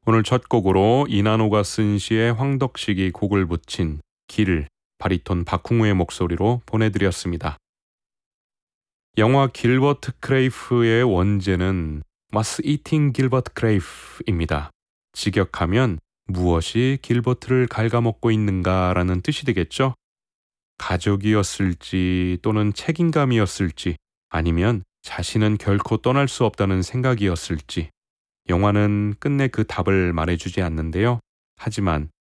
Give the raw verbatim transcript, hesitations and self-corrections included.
오늘 첫 곡으로 이난호가 쓴 시에 황덕식이 곡을 붙인 길, 바리톤 박흥우의 목소리로 보내드렸습니다. 영화 길버트 크레이프의 원제는 What's Eating Gilbert Craiff입니다. 직역하면 무엇이 길버트를 갉아먹고 있는가라는 뜻이 되겠죠? 가족이었을지 또는 책임감이었을지 아니면 자신은 결코 떠날 수 없다는 생각이었을지 영화는 끝내 그 답을 말해주지 않는데요. 하지만